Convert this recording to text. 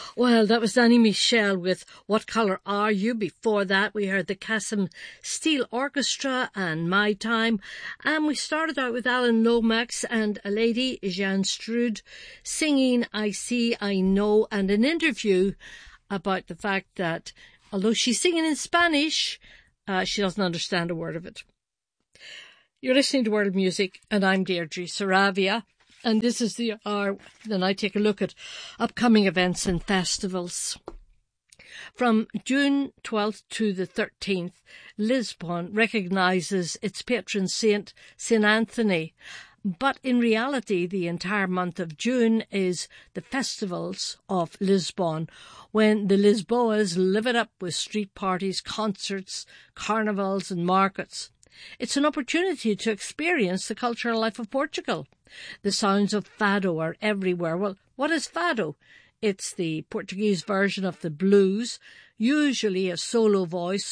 Well, that was Danny Michel with What Colour Are You? Before that, we heard the Kasim Steel Orchestra and My Time. And we started out with Alan Lomax and a lady, Jeanne Strude, singing I See, I Know, and an interview about the fact that although she's singing in Spanish, she doesn't understand a word of it. You're listening to World Music, and I'm Deirdre Saravia. And this is the hour then I take a look at upcoming events and festivals. From June 12th to the 13th, Lisbon recognises its patron saint, St. Anthony. But in reality, the entire month of June is the festivals of Lisbon, when the Lisboas live it up with street parties, concerts, carnivals and markets. It's an opportunity to experience the cultural life of Portugal. The sounds of fado are everywhere. Well, what is fado? It's the Portuguese version of the blues, usually a solo voice